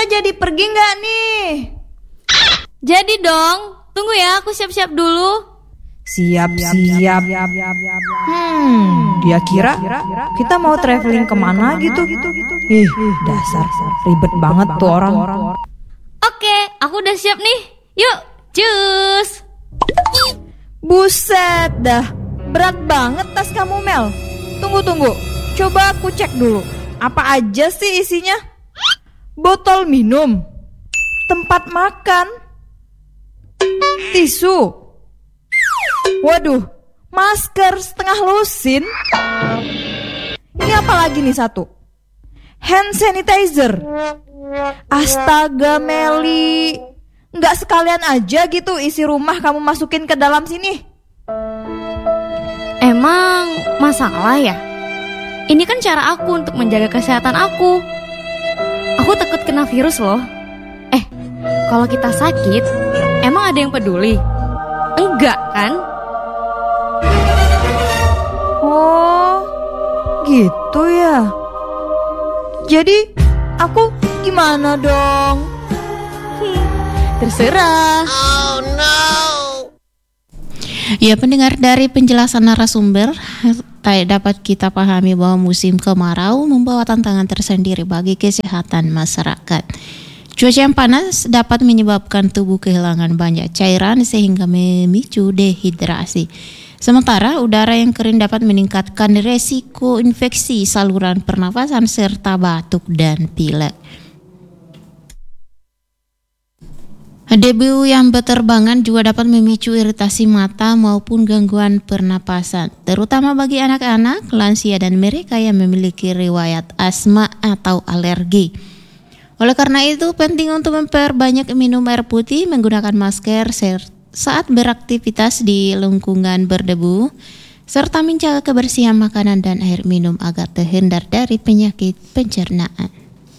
kita jadi pergi nggak nih? Jadi dong, tunggu ya, aku siap-siap dulu. Siap. Dia kira kita mau traveling kemana gitu. Dasar ribet banget tuh orang. Oke, aku udah siap nih. Yuk, cus. Buset dah, berat banget tas kamu, Mel. Tunggu, coba aku cek dulu. Apa aja sih isinya? Botol minum, tempat makan, tisu, waduh, masker setengah lusin. Ini apa lagi nih satu? Hand sanitizer. Astaga Meli, nggak sekalian aja gitu isi rumah kamu masukin ke dalam sini? Emang masalah ya? Ini kan cara aku untuk menjaga kesehatan aku. Aku takut kena virus loh. Kalau kita sakit, emang ada yang peduli? Enggak kan? Oh, gitu ya. Jadi aku gimana dong? Terserah. Ya, pendengar, dari penjelasan narasumber dapat kita pahami bahwa musim kemarau membawa tantangan tersendiri bagi kesehatan masyarakat. Cuaca yang panas dapat menyebabkan tubuh kehilangan banyak cairan sehingga memicu dehidrasi. Sementara udara yang kering dapat meningkatkan resiko infeksi saluran pernafasan serta batuk dan pilek. Debu yang berterbangan juga dapat memicu iritasi mata maupun gangguan pernapasan, terutama bagi anak-anak, lansia, dan mereka yang memiliki riwayat asma atau alergi. Oleh karena itu, penting untuk memperbanyak minum air putih, menggunakan masker saat beraktivitas di lingkungan berdebu, serta menjaga kebersihan makanan dan air minum agar terhindar dari penyakit pencernaan.